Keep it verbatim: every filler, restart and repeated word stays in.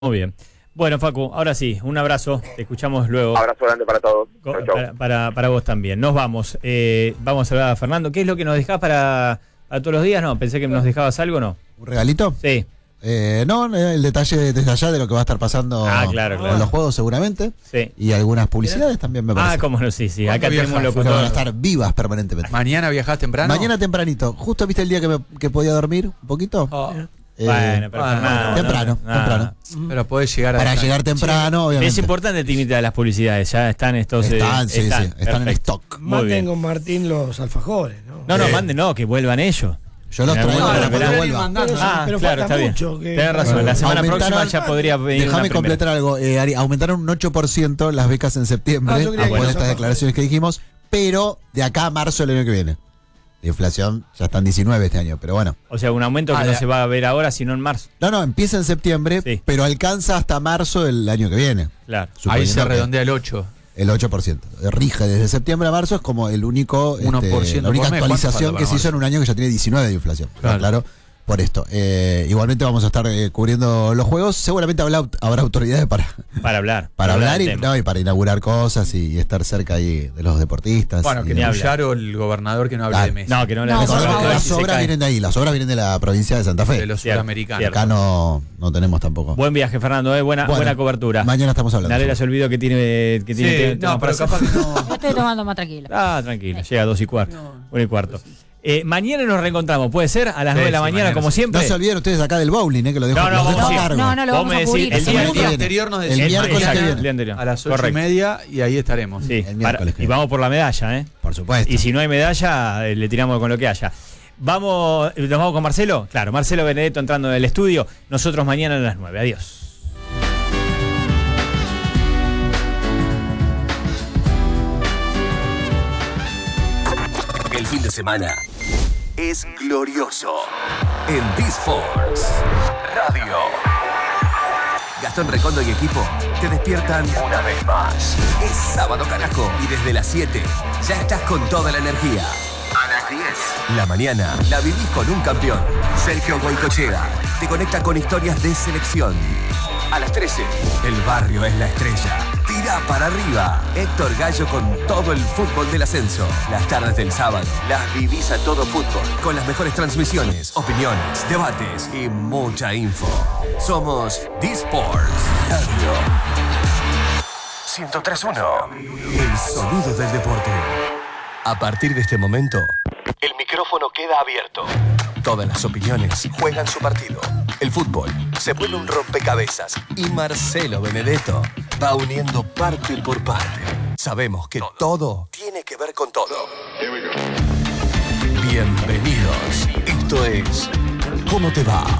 Muy bien. Bueno, Facu, ahora sí, un abrazo, te escuchamos luego. Abrazo grande para todos. Co- Chau, chau. Para, para, para vos también. Nos vamos. Eh, vamos a hablar a Fernando. ¿Qué es lo que nos dejás para, para todos los días? No, pensé que nos dejabas algo, ¿no? ¿Un regalito? Sí. Eh, no, el detalle desde allá de lo que va a estar pasando Ah, claro, con claro. los juegos seguramente. Sí. Y algunas publicidades también me parece. Ah, cómo no, sí, sí. Acá ¿Cuándo tenemos un viajás? Que van a locutor. estar vivas permanentemente. ¿Mañana viajás temprano? Mañana tempranito. Justo viste el día que, me, que podía dormir un poquito. Oh, Eh, Bueno, pero bueno, Fernando, temprano, no, temprano. pero podés llegar a... Para llegar temprano, obviamente. Es importante, Tinita, las publicidades. Ya están estos. eh, Están, sí, sí, están en perfecto. stock. Muy Manden bien. con Martín los alfajores, ¿no? No, no, Eh. manden, no, que vuelvan ellos. Yo los En traigo algún para momento cuando verán. vuelva. Pero, Ah, pero claro, falta está bien. mucho. Que, Tenés razón, la semana Aumentaron- próxima ya podría venir una Déjame primera. completar algo. Eh, Ari, aumentaron un ocho por ciento las becas en septiembre, Ah, yo creía después que de no. estas declaraciones que dijimos, pero de acá a marzo del año que viene. La inflación ya está en diecinueve este año, pero bueno. O sea, un aumento que Ah, no ya. se va a ver ahora, sino en marzo. No, no, empieza en septiembre, Sí. pero alcanza hasta marzo del año que viene. Claro. Ahí suponiendo se que redondea el ocho. El ocho por ciento. Rige desde septiembre a marzo, es como el único uno por este, ciento la única por mes. ¿Cuánto actualización falta que para se hizo en marzo? un año que ya tiene diecinueve de inflación. Claro. Claro, por esto. Eh, igualmente vamos a estar eh, cubriendo los juegos. Seguramente habrá, habrá autoridades para, Para hablar. para hablar del y, tema. no, y para inaugurar cosas y, y estar cerca ahí de los deportistas. Bueno, y que de- ni hablar. Ullaro, el gobernador, que no hable Claro. de Messi. No, que no le No, hagas por Recordemos caso, que favor. las si se obras cae. vienen de ahí, las obras vienen de la provincia de Santa Fe. De los Cierto, sudamericanos. cierto. Acá no, no tenemos tampoco. Buen viaje, Fernando, eh, buena, Bueno, buena cobertura. Mañana estamos hablando. Nadera se olvidó que tiene que tiene Sí, que- no, tema pero para capaz hacer. que no. Yo estoy tomando más tranquilo. Ah, tranquilo, llega a dos y cuarto. Una y cuarto. Eh, mañana nos reencontramos, ¿puede ser? A las Sí, nueve de la sí, mañana, mañana como sí. siempre. No se olviden ustedes acá del bowling, eh, que lo dejo, No, no, los dejo vamos a a- cargo. No, no lo Vos vamos me a decís, cubrir. el La día semana El que día viene. anterior nos El decís miércoles mañana que viene. El día anterior. a las ocho Correcto. y media y ahí estaremos. Sí, El para- miércoles que y vamos por la medalla, ¿eh? Por supuesto. Y si no hay medalla, eh, le tiramos con lo que haya. Vamos, ¿nos vamos con Marcelo? Claro, Marcelo Benedetto entrando en el estudio. Nosotros mañana a las nueve. Adiós. El fin de semana es glorioso en D-Sports Radio. Gastón Recondo y equipo te despiertan una vez más. Es sábado, carajo, y desde las siete ya estás con toda la energía. A las diez, la mañana la vivís con un campeón. Sergio Goycochea te conecta con historias de selección. A las trece, el barrio es la estrella. Tira para arriba. Héctor Gallo con todo el fútbol del ascenso. Las tardes del sábado las vivís a todo fútbol. Con las mejores transmisiones, opiniones, debates y mucha info. Somos D-Sports Radio. ciento tres punto uno. El sonido del deporte. A partir de este momento, el micrófono queda abierto. Todas las opiniones juegan su partido. El fútbol se vuelve un rompecabezas y Marcelo Benedetto va uniendo parte por parte. Sabemos que todo tiene que ver con todo. Bienvenidos. Esto es ¿Cómo te va?